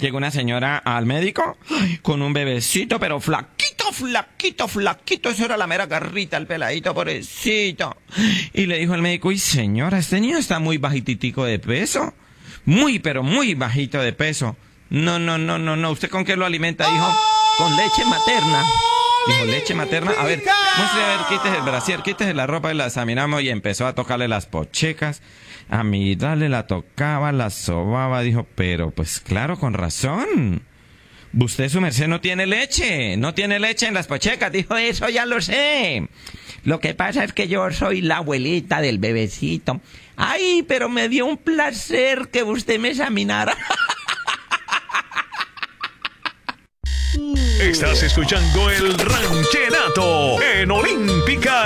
llegó una señora al médico con un bebecito, pero flaquito, flaquito, flaquito. Eso era la mera garrita, el peladito, pobrecito. Y le dijo el médico, uy, señora, este niño está muy bajititico de peso. Muy, pero muy bajito de peso. No. ¿Usted con qué lo alimenta, hijo? Con leche materna. Dijo, leche materna. A ver, muestre, a ver, quítese el brasier, quítese la ropa y la examinamos. Y empezó a tocarle las pochecas. A mirarle, la tocaba, la sobaba. Dijo, pero pues claro, con razón. Usted, su merced, no tiene leche. No tiene leche en las pochecas. Dijo, eso ya lo sé. Lo que pasa es que yo soy la abuelita del bebecito. Ay, pero me dio un placer que usted me examinara. Estás escuchando El Rancherato en Olímpica